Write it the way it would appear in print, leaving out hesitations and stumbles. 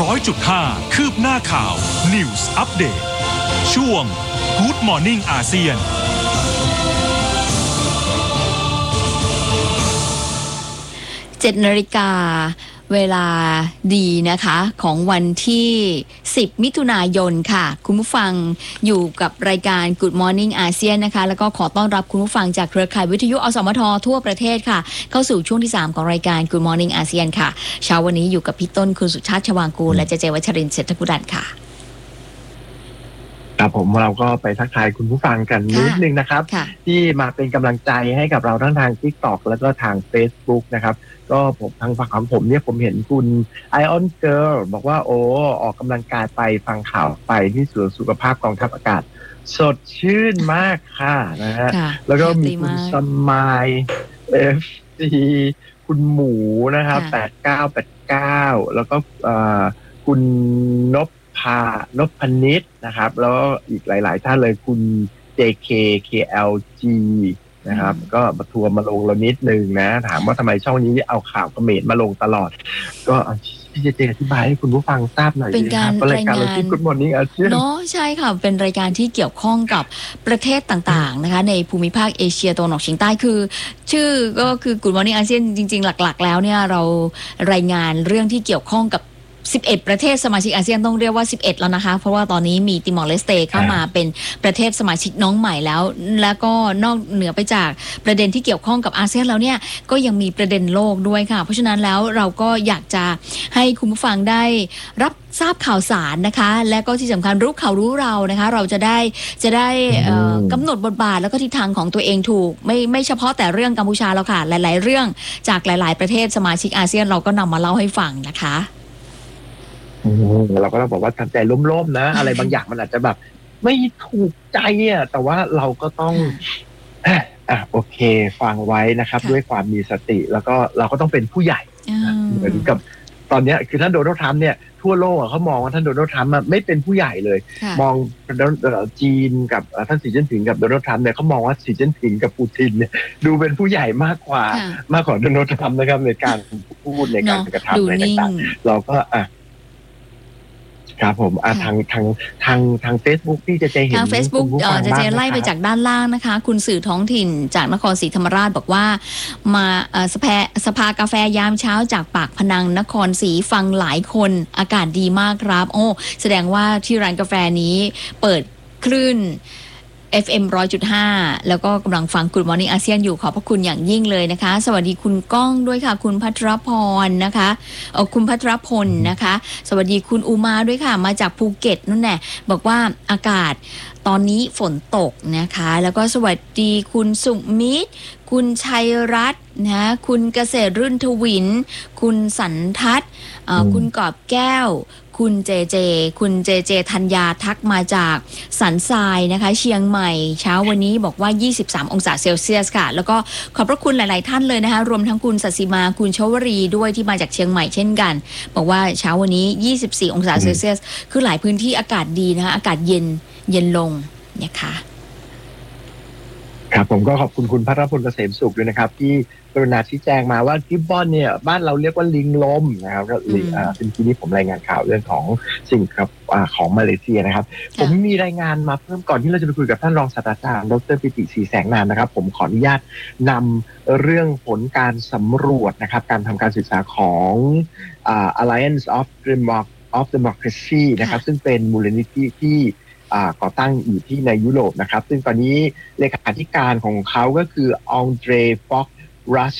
100.5 คืบหน้าข่าว News Update ช่วง Good Morning อาเซียน 7 นาฬิกาเวลาดีนะคะของวันที่10 มิถุนายนค่ะคุณผู้ฟังอยู่กับรายการ Good Morning อาเซียนนะคะแล้วก็ขอต้อนรับคุณผู้ฟังจากเครือข่ายวิทยุอสมททั่วประเทศค่ะเข้าสู่ช่วงที่3ของรายการ Good Morning อาเซียนค่ะเช้าวันนี้อยู่กับพี่ต้นคุณสุชาติชวางกูลและเจเจวัชรินทร์เศรษฐกุดันค่ะครับผมเราก็ไปทักทายคุณผู้ฟังกันนิดนึงนะครับที่มาเป็นกำลังใจให้กับเราทั้งทาง TikTok แล้วก็ทาง Facebook นะครับก็ผมทางฝั่งของผมเนี่ยผมเห็นคุณ Ion Girl บอกว่าโอ้ออกกำลังกายไปฟังข่าวไปที่สวนสุขภาพกองทัพอากาศสดชื่นมากค่ะนะฮะแล้วก็มีคุณสมาย FC คุณหมูนะครับ8989แล้วก็คุณนพนิชนะครับแล้วอีกหลายๆท่านเลยคุณ JK KLG นะครับก็มาทัวร์มาลงเรานิดนึงนะถามว่าทำไมช่องนี้เอาข่าวเขมรมาลงตลอดก็พี่เจอธิบายให้คุณผู้ฟังทราบหน่อยเป็นการรายงาน Good Morning อาเซียนเนาะใช่ค่ะเป็นรายการที่เกี่ยวข้องกับประเทศต่างๆนะคะในภูมิภาคเอเชียตะวันออกเฉียงใต้คือชื่อก็คือ Good Morning อาเซียนจริงๆหลักๆแล้วเนี่ยเรารายงานเรื่องที่เกี่ยวข้องกับ11 ประเทศสมาชิกอาเซียนต้องเรียกว่า11แล้วนะคะเพราะว่าตอนนี้มีติมอร์เลสเตเข้ามาเป็นประเทศสมาชิกน้องใหม่แล้วก็นอกเหนือไปจากประเด็นที่เกี่ยวข้องกับอาเซียนแล้วเนี่ยก็ยังมีประเด็นโลกด้วยค่ะเพราะฉะนั้นแล้วเราก็อยากจะให้คุณผู้ฟังได้รับทราบข่าวสารนะคะและก็ที่สำคัญรู้ข่าวรู้เรานะคะเราจะได้กำหนดบทบาทแล้วก็ทิศทางของตัวเองถูกไม่เฉพาะแต่เรื่องกัมพูชาแล้วค่ะหลายๆเรื่องจากหลายๆประเทศสมาชิกอาเซียนเราก็นำมาเล่าให้ฟังนะคะเราก็ต้องบอกว่าทำใจร่มๆนะอะไรบางอย่างมันอาจจะแบบไม่ถูกใจแต่ว่าเราก็ต้องโอเคฟังไว้นะครับด้วยความมีสติแล้วก็เราก็ต้องเป็นผู้ใหญ่เหมือนกับตอนนี้คือท่านโดนัลด์ทรัมป์เนี่ยทั่วโลกเขามองว่าท่านโดนัลด์ทรัมป์ไม่เป็นผู้ใหญ่เลยมองจีนกับท่านสีจิ้นผิงกับโดนัลด์ทรัมป์เนี่ยเขามองว่าสีจิ้นผิงกับปูตินเนี่ยดูเป็นผู้ใหญ่มากกว่าโดนัลด์ทรัมป์นะครับในการพูดในการกระทำอะไรต่างๆเราก็ครับผมทาง Facebook ที่จะเห็นทาง Facebook จะไล่ไปจากด้านล่างนะคะคุณสื่อท้องถิ่นจากนครศรีธรรมราชบอกว่ามาสภากาแฟยามเช้าจากปากพนังนครศรีฟังหลายคนอากาศดีมากครับโอ้แสดงว่าที่ร้านกาแฟนี้เปิดคลื่นFM 100.5 แล้วก็กำลังฟัง Good Morning อาเซียนอยู่ขอบพระคุณอย่างยิ่งเลยนะคะสวัสดีคุณก้องด้วยค่ะคุณภัทรพรนะคะคุณภัทรพลนะคะสวัสดีคุณอุมาด้วยค่ะมาจากภูเก็ตนั่นแหละบอกว่าอากาศตอนนี้ฝนตกนะคะแล้วก็สวัสดีคุณสุมิตรคุณชัยรัตน์นะคุณเกษตรรื่นทวินคุณสันทัศน์คุณกอบแก้วคุณเจธัญญาทักมาจากสันทรายนะคะเชียงใหม่เช้าวันนี้บอกว่า23องศาเซลเซียสค่ะแล้วก็ขอบพระคุณหลายๆท่านเลยนะคะรวมทั้งคุณศศิมาคุณชวรีด้วยที่มาจากเชียงใหม่เช่นกันบอกว่าเช้าวันนี้24องศาเซลเซียสคือหลายพื้นที่อากาศดีนะคะอากาศเย็นลงนะคะครับผมก็ขอบคุณคุณภัทรพลเกษมสุขด้วยนะครับที่กรุณาชี้แจงมาว่ากิบบอนเนี่ยบ้านเราเรียกว่าลิงลมนะครับก็เป็นที่นี้ผมรายงานข่าวเรื่องของสิ่งกับของมาเลเซียนะครับผมมีรายงานมาเพิ่มก่อนที่เราจะไปคุยกับท่านรองศาสตราจารย์ดร.ปิติศรีแสงนามนะครับผมขออนุญาตนำเรื่องผลการสำรวจนะครับการทำการศึกษาของ Alliance of Democracy นะครับซึ่งเป็นมูลนิธิที่ก่อตั้งอยู่ที่ในยุโรปนะครับซึ่งตอนนี้เลขาธิการของเขาก็คือองเดร ฟ็อกรัช